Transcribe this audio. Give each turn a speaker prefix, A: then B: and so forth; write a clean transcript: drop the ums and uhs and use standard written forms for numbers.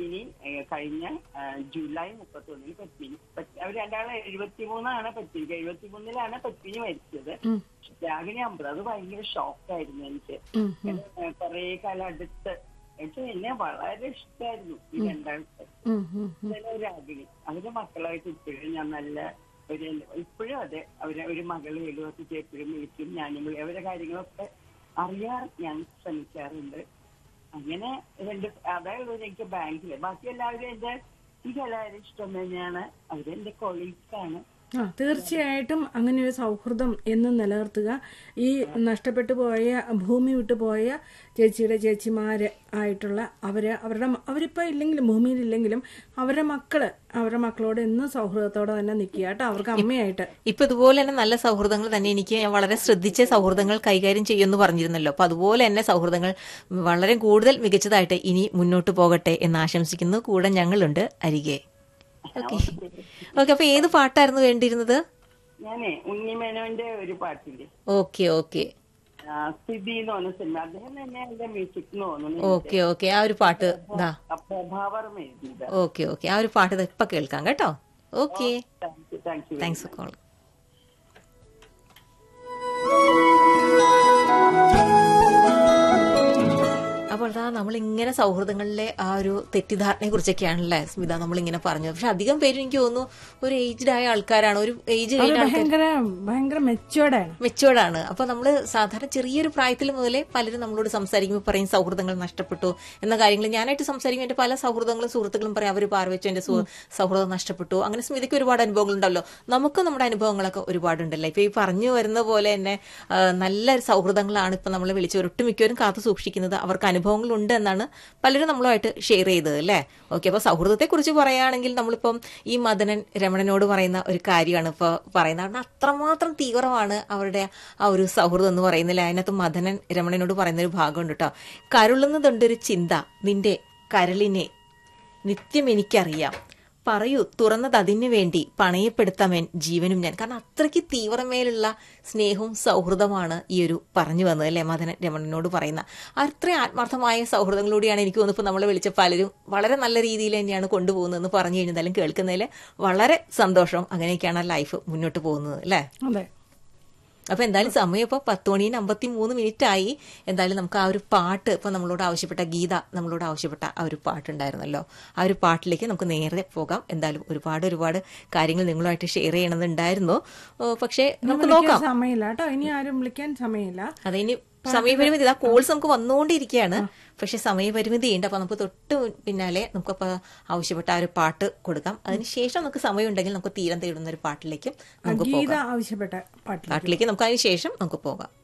A: രാഗിണി കഴിഞ്ഞ ജൂലൈ 31 പത്മിനി അവർ രണ്ടാളെ 73 പത്മിനിക്ക് 73 പത്മിനി മരിച്ചത്. രാഗിണി 50. അത് ഭയങ്കര ഷോക്കായിരുന്നു എനിക്ക്. കുറെ കാലം അടുത്ത് എന്നെ വളരെ ഇഷ്ടമായിരുന്നു ഈ രണ്ടാൾക്ക്. രാഗിണി അവരുടെ മക്കളായിട്ട് ഇപ്പോഴും ഞാൻ നല്ല ഇപ്പോഴും അതെ ഒരു മകള് എഴുപത്തി എപ്പോഴും വിളിക്കും. ഞാനും അവരുടെ കാര്യങ്ങളൊക്കെ അറിയാൻ ഞാൻ ശ്രമിക്കാറുണ്ട്. അങ്ങനെ അതായത് എനിക്ക് ബാങ്കില് ബാക്കി എല്ലാവരും എല്ലാവരും ഇഷ്ടം തന്നെയാണ്. അവരെന്റെ കൊളീഗ്സ് ആണ്.
B: തീർച്ചയായിട്ടും അങ്ങനെ ഒരു സൗഹൃദം എന്നും നിലനിർത്തുക. ഈ നഷ്ടപ്പെട്ടു പോയ ഭൂമി വിട്ടുപോയ ചേച്ചിമാര് ആയിട്ടുള്ള അവരിപ്പോ ഇല്ലെങ്കിലും ഭൂമിയിലില്ലെങ്കിലും അവരുടെ മക്കളോട് എന്നും സൗഹൃദത്തോടെ തന്നെ നിൽക്കുക കേട്ടോ. അവർക്ക് അമ്മയായിട്ട്
C: ഇപ്പൊ ഇതുപോലെ തന്നെ നല്ല സൗഹൃദങ്ങൾ തന്നെ എനിക്ക് വളരെ ശ്രദ്ധിച്ച സൗഹൃദങ്ങൾ കൈകാര്യം ചെയ്യുമെന്ന് പറഞ്ഞിരുന്നല്ലോ. അപ്പൊ അതുപോലെ തന്നെ സൗഹൃദങ്ങൾ വളരെ കൂടുതൽ മികച്ചതായിട്ട് ഇനി മുന്നോട്ട് പോകട്ടെ എന്ന് ആശംസിക്കുന്നു. കൂടെ ഞങ്ങളുണ്ട് അരികെ. ഓക്കെ. അപ്പൊ ഏത് പാട്ടായിരുന്നു വേണ്ടിയിരുന്നത്?
A: ഞാനേ ഉണ്ണിമേനോന്റെ ഒരു പാട്ടില്ലേ.
C: ഓക്കെ.
A: സ്ഥിതി എന്ന് പറഞ്ഞ സിനിമ അദ്ദേഹം തന്നെ എന്റെ മ്യൂസിക് തോന്നുന്നു.
C: ഓക്കെ. ആ ഒരു പാട്ട്
A: പ്രഭാവർമ്മ എഴുതിയത്.
C: ഓക്കെ. ആ ഒരു പാട്ട് ഇപ്പൊ കേൾക്കാം കേട്ടോ. Okay, thanks for call. അപ്പോൾ നമ്മളിങ്ങനെ സൗഹൃദങ്ങളിലെ ആ ഒരു തെറ്റിദ്ധാരണയെ കുറിച്ചൊക്കെയാണല്ലേ സ്മിത നമ്മളിങ്ങനെ പറഞ്ഞത്. പക്ഷെ അധികം പേര് എനിക്ക് തോന്നുന്നു ഒരു ഏജ്ഡ് ആയ ആൾക്കാരാണ്. ഒരു ഏജ്
B: ഭയങ്കര
C: മെച്ചുവേർഡാണ്. അപ്പൊ നമ്മള് സാധാരണ ചെറിയൊരു പ്രായത്തിൽ മുതലേ പലരും നമ്മളോട് സംസാരിക്കുമ്പോൾ പറയും സൗഹൃദങ്ങൾ നഷ്ടപ്പെട്ടു എന്ന കാര്യങ്ങൾ. ഞാനായിട്ട് സംസാരിക്കും, എന്റെ പല സുഹൃത്തുക്കളും പറയും അവർ പാർവെച്ചു എന്റെ സൗഹൃദം നഷ്ടപ്പെട്ടു. അങ്ങനെ സ്മിതയ്ക്ക് ഒരുപാട് അനുഭവങ്ങൾ ഉണ്ടല്ലോ. നമുക്ക് നമ്മുടെ അനുഭവങ്ങളൊക്കെ ഒരുപാടുണ്ടല്ലോ. ഇപ്പൊ ഈ പറഞ്ഞു വരുന്ന പോലെ തന്നെ നല്ല സൗഹൃദങ്ങളാണ് ഇപ്പൊ നമ്മളെ വിളിച്ച് ഒട്ടുമിക്കവരും കാത്തു സൂക്ഷിക്കുന്നത്. അവർക്ക് അനുഭവങ്ങളുണ്ട് എന്നാണ് പലരും നമ്മളുമായിട്ട് ഷെയർ ചെയ്തത് അല്ലേ. ഓക്കെ. അപ്പൊ സൗഹൃദത്തെ കുറിച്ച് പറയുകയാണെങ്കിൽ നമ്മളിപ്പം ഈ മദനൻ രമണനോട് പറയുന്ന ഒരു കാര്യമാണ് ഇപ്പൊ പറയുന്നത്. കാരണം അത്രമാത്രം തീവ്രമാണ് അവരുടെ ആ ഒരു സൗഹൃദം എന്ന് പറയുന്നില്ല. അതിനകത്ത് മദനൻ രമണനോട് പറയുന്ന ഒരു ഭാഗമുണ്ട് കേട്ടോ. കരുളുന്നതുണ്ടൊരു ചിന്ത നിന്റെ കരളിനെ നിത്യം എനിക്കറിയാം, പറയൂ തുറന്നത് അതിനു വേണ്ടി പണയപ്പെടുത്താമേൻ ജീവനും ഞാൻ. കാരണം അത്രയ്ക്ക് തീവ്രമേലുള്ള സ്നേഹവും സൗഹൃദമാണ് ഈ ഒരു പറഞ്ഞു വന്നത് അല്ലേ മദനൻ രമണനോട് പറയുന്ന. അത്രയും ആത്മാർത്ഥമായ സൗഹൃദങ്ങളിലൂടെയാണ് എനിക്ക് തോന്നുന്നു ഇപ്പൊ നമ്മളെ വിളിച്ച പലരും വളരെ നല്ല രീതിയിൽ തന്നെയാണ് കൊണ്ടുപോകുന്നതെന്ന് പറഞ്ഞു കഴിഞ്ഞാലും കേൾക്കുന്നതിൽ വളരെ സന്തോഷം. അങ്ങനെയൊക്കെയാണ് ലൈഫ് മുന്നോട്ട് പോകുന്നത് അല്ലേ.
B: അതെ.
C: അപ്പൊ എന്തായാലും സമയം ഇപ്പൊ 10:53 ആയി. എന്തായാലും നമുക്ക് ആ ഒരു പാട്ട് ഇപ്പൊ നമ്മളോട് ആവശ്യപ്പെട്ട ഗീത നമ്മളോട് ആവശ്യപ്പെട്ട ആ ഒരു പാട്ടുണ്ടായിരുന്നല്ലോ, ആ ഒരു പാട്ടിലേക്ക് നമുക്ക് നേരെ പോകാം. എന്തായാലും ഒരുപാട് കാര്യങ്ങൾ നിങ്ങളുമായിട്ട് ഷെയർ ചെയ്യണമെന്നുണ്ടായിരുന്നു. പക്ഷെ നമുക്ക് നോക്കാം,
B: സമയമില്ല കേട്ടോ. ഇനി ആരും വിളിക്കാൻ സമയമില്ല.
C: അതെ, ഇനി സമയപരിമിതി കോൾസ് നമുക്ക് വന്നുകൊണ്ടിരിക്കുകയാണ്. പക്ഷെ സമയപരിമിതി ഉണ്ട്. അപ്പൊ നമുക്ക് തൊട്ട് പിന്നാലെ നമുക്കപ്പോ ആവശ്യപ്പെട്ട ആ ഒരു പാട്ട് കൊടുക്കാം. അതിനുശേഷം നമുക്ക് സമയമുണ്ടെങ്കിൽ നമുക്ക് തീരം തേടുന്ന ഒരു പാട്ടിലേക്ക് നമുക്ക് പോകാം.
B: ആവശ്യപ്പെട്ട
C: പാട്ടിലേക്ക് നമുക്ക് അതിനുശേഷം നമുക്ക് പോകാം.